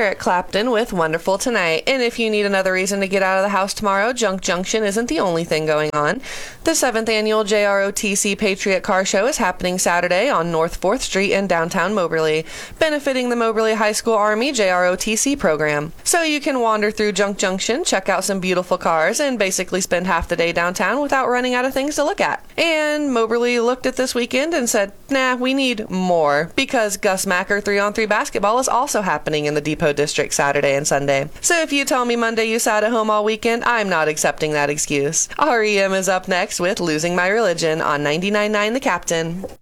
Eric Clapton with Wonderful Tonight. And if you need another reason to get out of the house tomorrow, Junk Junction isn't the only thing going on. The 7th annual JROTC Patriot Car Show is happening Saturday on North 4th Street in downtown Moberly, benefiting the Moberly High School Army JROTC program. So you can wander through Junk Junction, check out some beautiful cars, and basically spend half the day downtown without running out of things to look at. And Moberly looked at this weekend and said, nah, we need more, because Gus Macker 3-on-3 basketball is also happening in the Depot District Saturday and Sunday. So if you tell me Monday you sat at home all weekend, I'm not accepting that excuse. REM is up next with Losing My Religion on 99.9 The Captain.